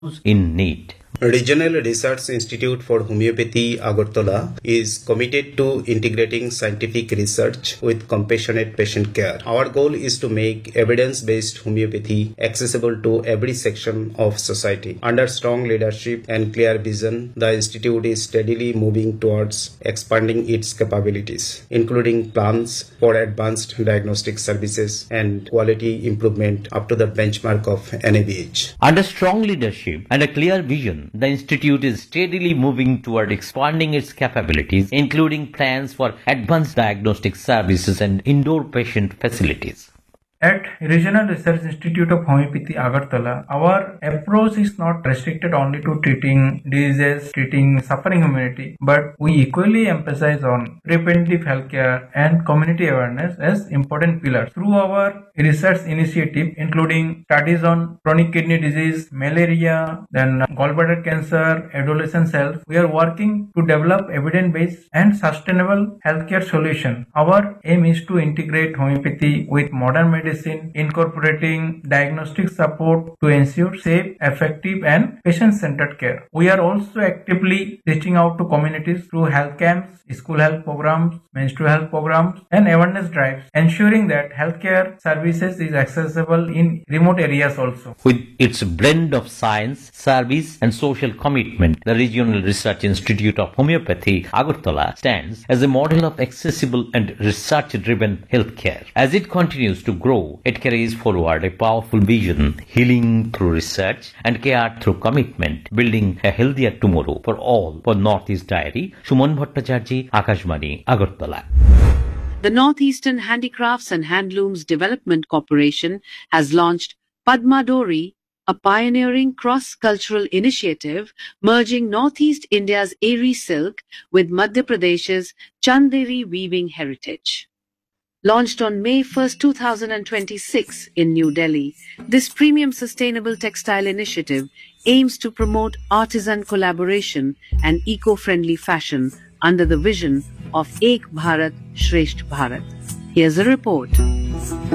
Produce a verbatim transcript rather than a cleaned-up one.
in need. Regional Research Institute for Homeopathy, Agartala, is committed to integrating scientific research with compassionate patient care. Our goal is to make evidence-based homeopathy accessible to every section of society. Under strong leadership and clear vision, the Institute is steadily moving towards expanding its capabilities, including plans for advanced diagnostic services and quality improvement up to the benchmark of N A B H. Under strong leadership and a clear vision, the Institute is steadily moving toward expanding its capabilities, including plans for advanced diagnostic services and indoor patient facilities. At Regional Research Institute of Homeopathy, Agartala, our approach is not restricted only to treating diseases, treating suffering humanity, but we equally emphasize on preventive healthcare and community awareness as important pillars. Through our research initiative, including studies on chronic kidney disease, malaria, then gallbladder cancer, adolescent health, we are working to develop evidence-based and sustainable healthcare solutions. Our aim is to integrate homeopathy with modern medicine, incorporating diagnostic support to ensure safe, effective, and patient-centered care. We are also actively reaching out to communities through health camps, school health programs, menstrual health programs, and awareness drives, ensuring that healthcare services is accessible in remote areas also. With its blend of science, service, and social commitment, the Regional Research Institute of Homeopathy, Agartala, stands as a model of accessible and research-driven healthcare. As it continues to grow, it carries forward a powerful vision, healing through research and care through commitment, building a healthier tomorrow for all. For Northeast Diary, Suman Bhattacharjee, Akashbani, Agartala. The Northeastern Handicrafts and Handlooms Development Corporation has launched Padma Dori, a pioneering cross-cultural initiative merging Northeast India's Eri silk with Madhya Pradesh's Chanderi weaving heritage. Launched on May first, two thousand twenty-six in New Delhi, this premium sustainable textile initiative aims to promote artisan collaboration and eco-friendly fashion under the vision of Ek Bharat Shresth Bharat. Here's a report.